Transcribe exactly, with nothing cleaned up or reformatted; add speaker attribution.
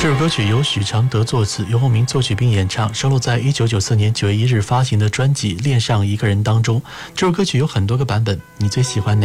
Speaker 1: 这首歌曲由许常德作词，尤鸿明作曲并演唱，收录在一九九四年九月一日发行的专辑《恋上一个人》当中。这首歌曲有很多个版本，你最喜欢哪